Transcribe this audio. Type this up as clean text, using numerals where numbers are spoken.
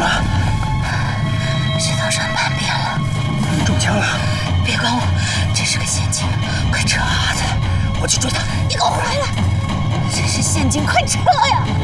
了？ 石头上叛变了， 你中枪了？ 别管我，这是个陷阱，快撤！ 我去追他。 你给我回来！这是陷阱，快撤呀！